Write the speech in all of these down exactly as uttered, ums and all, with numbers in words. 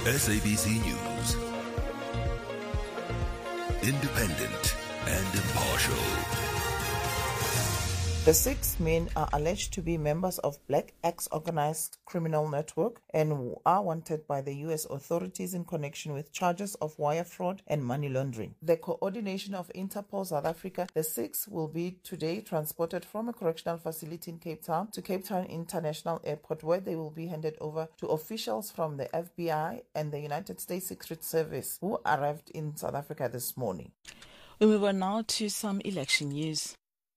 S A B C News. Independent and impartial. The six men are alleged to be members of Black Axe organized criminal network and are wanted by the U S authorities in connection with charges of wire fraud and money laundering. The coordination of Interpol South Africa, the six will be today transported from a correctional facility in Cape Town to Cape Town International Airport, where they will be handed over to officials from the F B I and the United States Secret Service, who arrived in South Africa this morning. We move on now to some election news.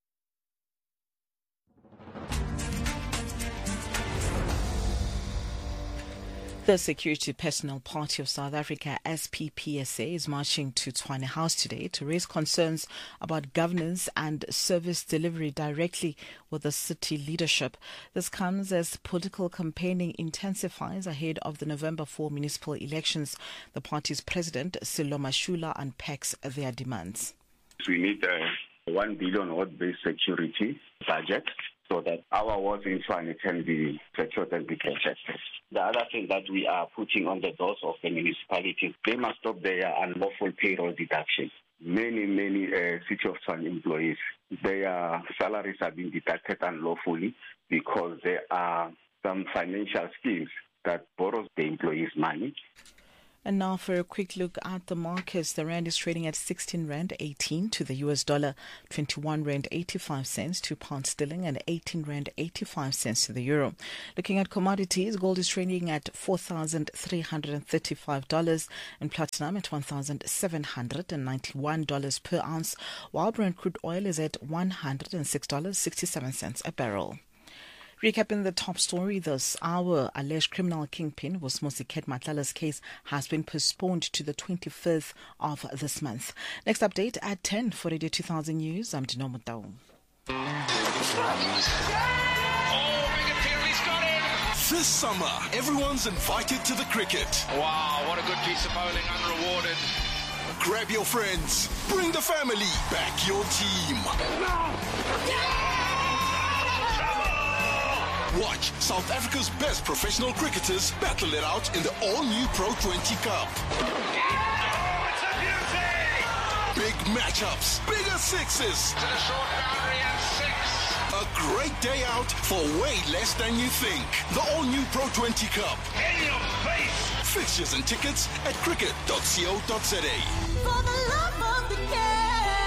The Security Personnel Party of South Africa, S P P S A, is marching to Tshwane House today to raise concerns about governance and service delivery directly with the city leadership. This comes as political campaigning intensifies ahead of the November fourth municipal elections. The party's president, Sello Mashula, unpacks their demands. We need a one billion ward-based security budget, so that our wards in Tshwane can be secured and be protected. The other thing that we are putting on the doors of the municipalities, they must stop their unlawful payroll deduction. Many, many uh, City of Tshwane employees, their salaries are being deducted unlawfully because there are some financial schemes that borrows the employees' money. And now for a quick look at the markets. The rand is trading at sixteen rand eighteen to the U S dollar, twenty-one rand eighty-five cents to pound sterling, and eighteen rand eighty-five cents to the euro. Looking at commodities, gold is trading at four thousand three hundred thirty-five dollars and platinum at one thousand seven hundred ninety-one dollars per ounce, while Brent crude oil is at one hundred six dollars and sixty-seven cents a barrel. Recapping the top story this hour, alleged criminal kingpin Wusmosi Matlala's case has been postponed to the twenty-fifth of this month. Next update at ten for Radio two thousand News. I'm Dino Mutau. This summer, everyone's invited to the cricket. Wow, what a good piece of bowling, unrewarded. Grab your friends, bring the family, back your team. Watch South Africa's best professional cricketers battle it out in the all-new Pro twenty Cup. Oh, it's a beauty! Big matchups, bigger sixes. To the short boundary and six. A great day out for way less than you think. The all-new Pro twenty Cup. In your face! Fixtures and tickets at cricket dot co dot za. For the love of the game.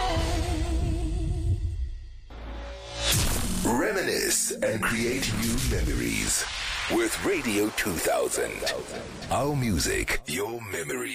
Reminisce and create new memories with Radio two thousand. Our music, your memories.